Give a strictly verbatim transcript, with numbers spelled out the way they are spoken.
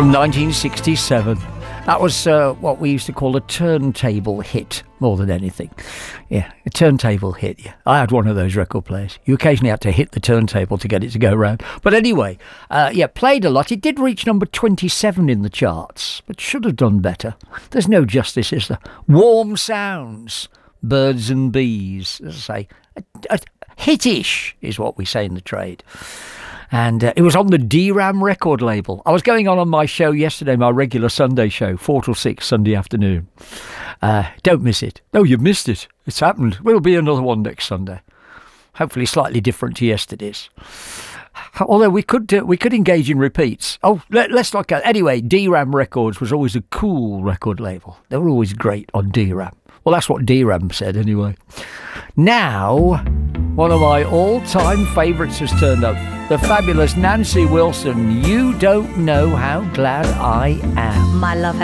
from nineteen sixty-seven. That was uh, what we used to call a turntable hit, more than anything. Yeah, a turntable hit. Yeah, I had one of those record players. You occasionally had to hit the turntable to get it to go round. But anyway, uh, yeah, played a lot. It did reach number twenty-seven in the charts, but should have done better. There's no justice, is there? Warm Sounds, Birds and Bees, as I say. A, a, hit-ish is what we say in the trade. And uh, it was on the D RAM record label. I was going on on my show yesterday, my regular Sunday show, four till six Sunday afternoon. Uh, don't miss it. No, you've missed it. It's happened. There'll be another one next Sunday. Hopefully slightly different to yesterday's. Although we could uh, we could engage in repeats. Oh, let, let's not go. Anyway, D RAM Records was always a cool record label. They were always great on D RAM. Well, that's what D RAM said anyway. Now, one of my all-time favourites has turned up. The fabulous Nancy Wilson, You Don't Know How Glad I Am. My love